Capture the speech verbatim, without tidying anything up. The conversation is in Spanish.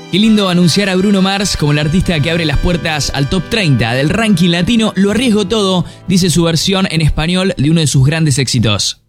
Qué lindo anunciar a Bruno Mars como el artista que abre las puertas al top treinta del ranking latino. Lo arriesgo todo, dice su versión en español de uno de sus grandes éxitos.